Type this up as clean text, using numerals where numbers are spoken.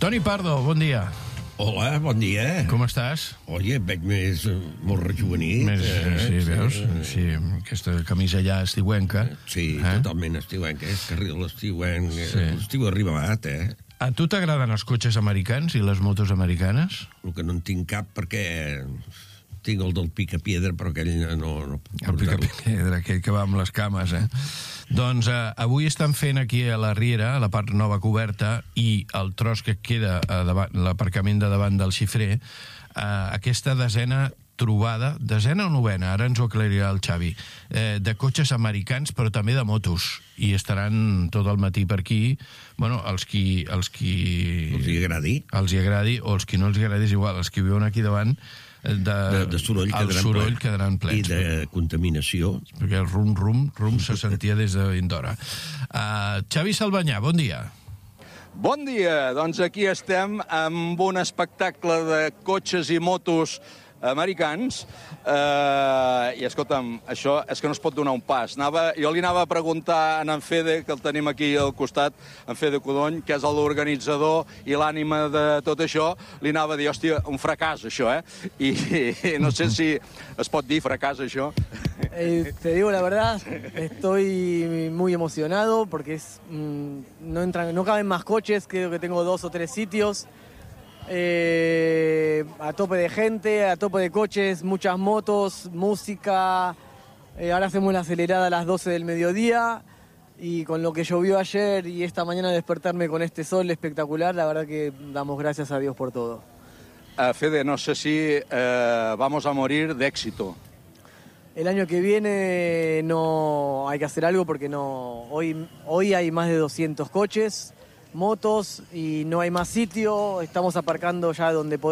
Toni Pardo, bon dia. Hola, bon dia. Com estàs? Oye, veig molt rejuvenit. Sí, veus? Sí, aquesta camisa allà estiuenca. Sí, totalment estiuenca. És que l'estiu arriba amat, A tu t'agraden els cotxes americans i les motos americanes? El que no en tinc cap perquè tinc el del picapiedra, però aquell no puc El picapiedra, aquell que va amb les cames, Doncs avui estan fent aquí a la Riera, a la part nova coberta, i el tros que queda a l'aparcament de davant del xifrer, aquesta desena trobada, desena o novena, ara ens ho aclarirà el Xavi, de cotxes americans, però també de motos, i estaran tot el matí per aquí, bueno, els qui els hi agradi, o els qui no els agradi és igual, els que viuen aquí davant, de soroll quedaran plens. I de contaminació. Perquè el rum se sentia des de ben d'hora. Xavi Salvanyà, bon dia. Bon dia, doncs aquí estem amb un espectacle de cotxes i motos americans i escolta'm, això és que no es pot donar un pas. Jo li anava a preguntar a en Fede, que el tenim aquí al costat, en Fede Codony, que és l'organitzador i l'ànima de tot això, li anava a dir, hòstia, un fracàs això, I no sé si es pot dir fracàs això. Te digo la verdad, estoy muy emocionado porque no caben más coches, creo que tengo 2 o 3 sitios. A tope de gente, a tope de coches, muchas motos, música. Ahora hacemos la acelerada a las 12 del mediodía y con lo que llovió ayer y esta mañana despertarme con este sol espectacular, la verdad que damos gracias a Dios por todo. Fede, no sé si vamos a morir de éxito. El año que viene no hay que hacer algo porque hoy hay más de 200 coches, motos y no hay más sitio, estamos aparcando ya donde podemos.